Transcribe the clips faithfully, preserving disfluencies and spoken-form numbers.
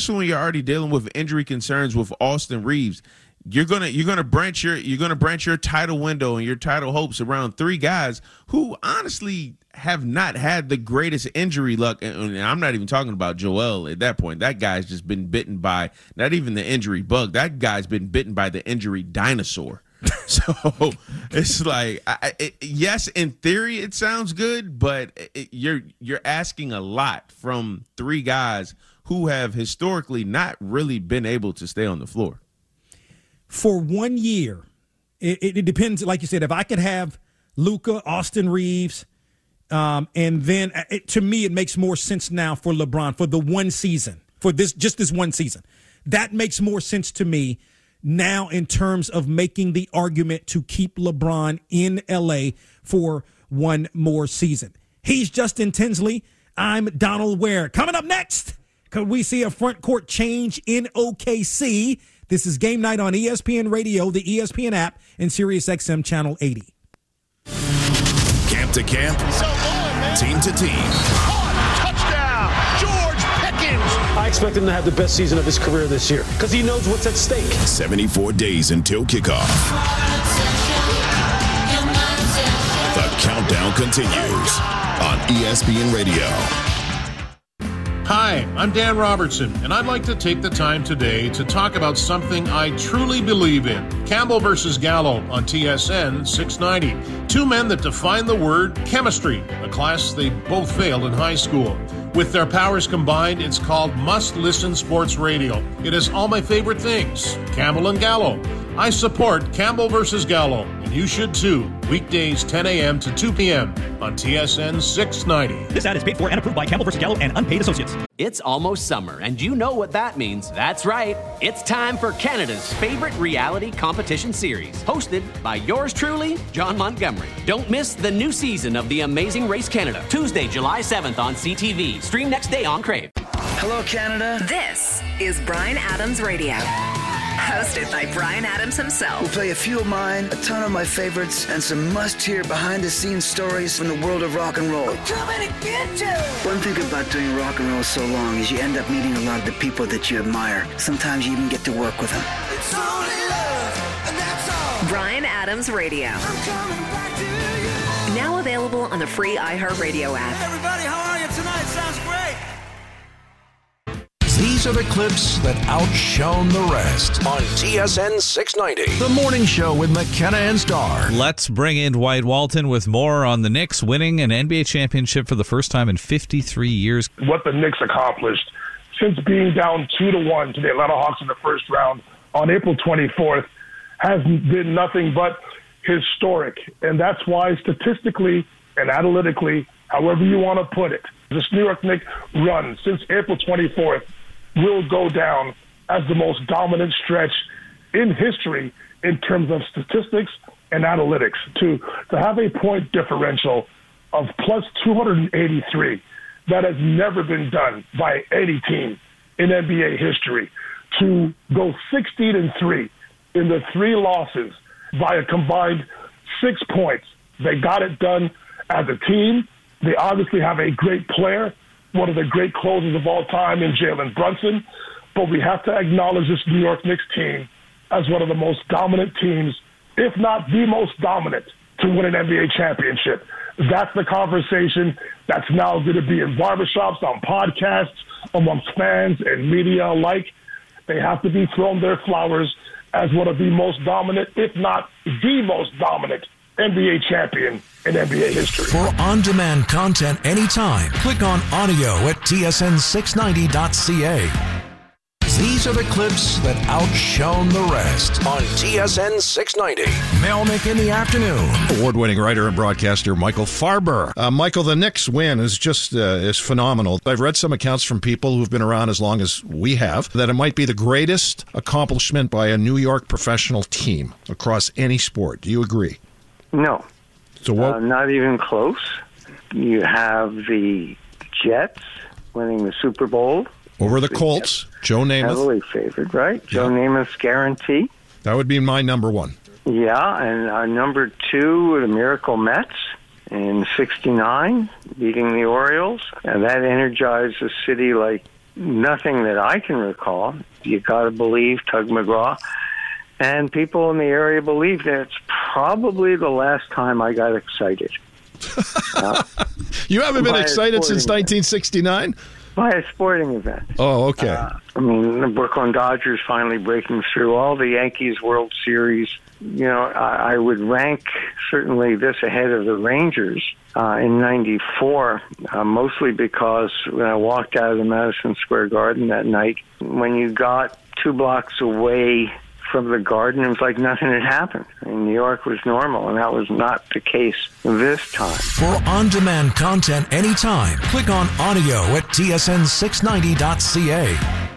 especially when you're already dealing with injury concerns with Austin Reeves. You're gonna you're gonna branch your you're gonna branch your title window and your title hopes around three guys who honestly have not had the greatest injury luck. And I'm not even talking about Joel at that point. That guy's just been bitten by not even the injury bug. That guy's been bitten by the injury dinosaur. So it's like, I, it, yes, in theory it sounds good, but it, you're you're asking a lot from three guys who have historically not really been able to stay on the floor. For one year, it, it depends. Like you said, if I could have Luka, Austin Reeves, um, and then it, to me, it makes more sense now for LeBron for the one season, for this just this one season. That makes more sense to me now in terms of making the argument to keep LeBron in L A for one more season. He's Justin Tinsley. I'm Donald Ware. Coming up next, could we see a front court change in O K C? This is Game Night on E S P N Radio, the E S P N app, and Sirius X M Channel eighty. Camp to camp, so good, team to team. Caught, touchdown, George Pickens. I expect him to have the best season of his career this year because he knows what's at stake. seventy-four days until kickoff. The countdown continues on E S P N Radio. Hi, I'm Dan Robertson, and I'd like to take the time today to talk about something I truly believe in. Campbell versus Gallo on T S N six ninety. Two men that define the word chemistry, a class they both failed in high school. With their powers combined, it's called Must Listen Sports Radio. It has all my favorite things. Campbell and Gallo. I support Campbell versus Gallo, and you should too. Weekdays ten a.m. to two p.m. on T S N six ninety. This ad is paid for and approved by Campbell versus Gallo and unpaid associates. It's almost summer, and you know what that means. That's right. It's time for Canada's favorite reality competition series, hosted by yours truly, John Montgomery. Don't miss the new season of The Amazing Race Canada, Tuesday, July seventh on C T V. Stream next day on Crave. Hello, Canada. This is Bryan Adams Radio. Hosted by Bryan Adams himself. We'll play a few of mine, a ton of my favorites, and some must-hear behind-the-scenes stories from the world of rock and roll. We're coming to get you! One thing about doing rock and roll so long is you end up meeting a lot of the people that you admire. Sometimes you even get to work with them. It's only love, and that's all. Bryan Adams Radio. I'm coming back to you. Now available on the free iHeartRadio app. Hey everybody, how are you tonight? Sounds great. These are the clips that outshone the rest on T S N six ninety. The morning show with McKenna and Starr. Let's bring in Dwight Walton with more on the Knicks winning an N B A championship for the first time in fifty-three years. What the Knicks accomplished since being down two to one to the Atlanta Hawks in the first round on April twenty-fourth has been nothing but historic. And that's why statistically and analytically, however you want to put it, this New York Knicks run since April twenty-fourth will go down as the most dominant stretch in history in terms of statistics and analytics. To to have a point differential of plus two hundred eighty-three, that has never been done by any team in N B A history. To go sixteen and three in the three losses by a combined six points. They got it done as a team. They obviously have a great player, one of the great closers of all time in Jalen Brunson, but we have to acknowledge this New York Knicks team as one of the most dominant teams, if not the most dominant, to win an N B A championship. That's the conversation that's now going to be in barbershops, on podcasts, amongst fans and media alike. They have to be thrown their flowers as one of the most dominant, if not the most dominant, N B A champion in N B A history. For on-demand content anytime, click on audio at T S N six ninety dot C A. These are the clips that outshone the rest on T S N six ninety. Melnick in the afternoon. Award-winning writer and broadcaster Michael Farber. Uh, Michael, the Knicks win is just uh, is phenomenal. I've read some accounts from people who've been around as long as we have that it might be the greatest accomplishment by a New York professional team across any sport. Do you agree? No. So what? Uh, not even close. You have the Jets winning the Super Bowl. Over the Colts, Joe Namath. Heavily favored, right? Yeah. Joe Namath's guarantee. That would be my number one. Yeah, and uh, number two, the Miracle Mets in sixty-nine, beating the Orioles. And that energized a city like nothing that I can recall. You got to believe Tug McGraw. And people in the area believe that it's probably the last time I got excited. Uh, you haven't been excited since nineteen sixty-nine? By a sporting event. Oh, okay. Uh, I mean, the Brooklyn Dodgers finally breaking through. All the Yankees World Series. You know, I, I would rank certainly this ahead of the Rangers uh, in ninety-four, uh, mostly because when I walked out of the Madison Square Garden that night, when you got two blocks away from the Garden, it was like nothing had happened. I mean, New York was normal, and that was not the case this time. For on-demand content anytime, click on audio at T S N six ninety dot C A.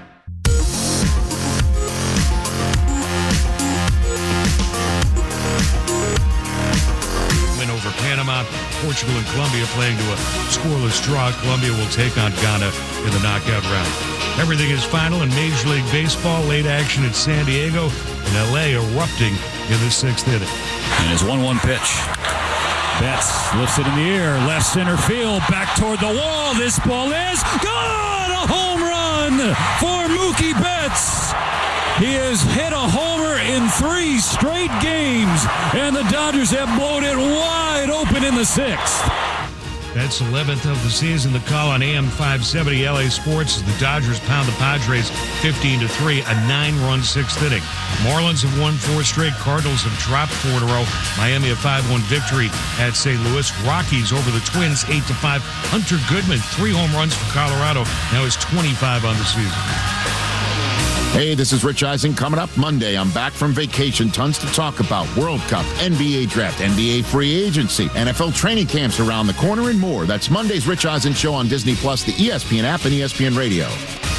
Win over Panama, Portugal and Colombia playing to a scoreless draw. Colombia will take on Ghana in the knockout round. Everything is final in Major League Baseball. Late action in San Diego and L A erupting in the sixth inning. And his one one pitch. Betts lifts it in the air. Left center field. Back toward the wall. This ball is gone. A home run for Mookie Betts. He has hit a homer in three straight games. And the Dodgers have blown it wide open in the sixth. That's eleventh of the season. The call on A M five seventy L A Sports as the Dodgers pound the Padres fifteen to three, a nine-run sixth inning. Marlins have won four straight. Cardinals have dropped four in a row. Miami a five one victory at Saint Louis. Rockies over the Twins eight to five. Hunter Goodman, three home runs for Colorado. Now is twenty-five on the season. Hey, this is Rich Eisen. Coming up Monday, I'm back from vacation. Tons to talk about. World Cup, N B A Draft, N B A Free Agency, N F L training camps around the corner, and more. That's Monday's Rich Eisen Show on Disney Plus, the E S P N app, and E S P N Radio.